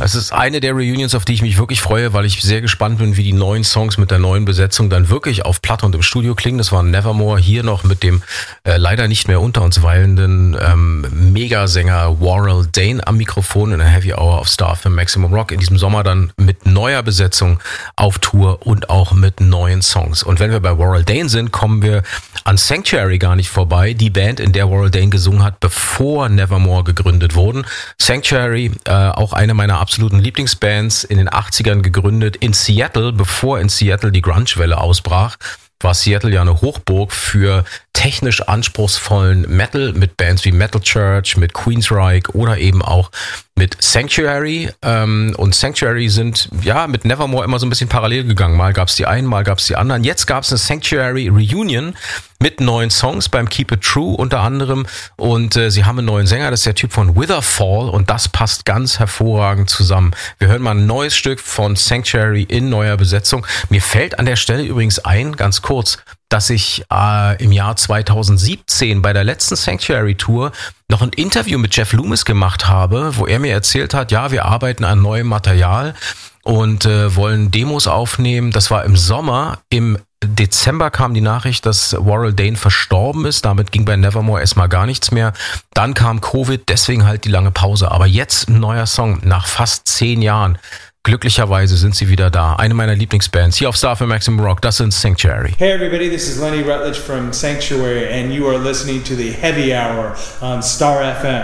Es ist eine der Reunions, auf die ich mich wirklich freue, weil ich sehr gespannt bin, wie die neuen Songs mit der neuen Besetzung dann wirklich auf Platte und im Studio klingen. Das war Nevermore, hier noch mit dem leider nicht mehr unter uns weilenden Megasänger Warrell Dane am Mikrofon in der Heavy Hour of Star für Maximum Rock. In diesem Sommer dann mit neuer Besetzung auf Tour und auch mit neuen Songs. Und wenn wir bei Warrell Dane sind, kommen wir an Sanctuary gar nicht vorbei. Die Band, in der Warrell Dane gesungen hat, bevor Nevermore gegründet wurden. Sanctuary, auch eine meiner absoluten Lieblingsbands, in den 80ern gegründet in Seattle, bevor in Seattle die Grunge-Welle ausbrach. War Seattle ja eine Hochburg für technisch anspruchsvollen Metal mit Bands wie Metal Church, mit Queensryche oder eben auch mit Sanctuary. Und Sanctuary sind ja mit Nevermore immer so ein bisschen parallel gegangen. Mal gab's die einen, mal gab's die anderen. Jetzt gab's eine Sanctuary Reunion mit neuen Songs beim Keep It True unter anderem. Und sie haben einen neuen Sänger, das ist der Typ von Witherfall. Und das passt ganz hervorragend zusammen. Wir hören mal ein neues Stück von Sanctuary in neuer Besetzung. Mir fällt an der Stelle übrigens ein, ganz kurz, dass ich im Jahr 2017 bei der letzten Sanctuary-Tour noch ein Interview mit Jeff Loomis gemacht habe, wo er mir erzählt hat, ja, wir arbeiten an neuem Material und wollen Demos aufnehmen. Das war im Sommer. Im Dezember kam die Nachricht, dass Warrell Dane verstorben ist. Damit ging bei Nevermore erstmal gar nichts mehr. Dann kam Covid, deswegen halt die lange Pause. Aber jetzt ein neuer Song nach fast 10 Jahren. Glücklicherweise sind sie wieder da. Eine meiner Lieblingsbands hier auf Star für Maximum Rock, das sind Sanctuary. Hey everybody, this is Lenny Rutledge from Sanctuary and you are listening to the Heavy Hour on Star FM.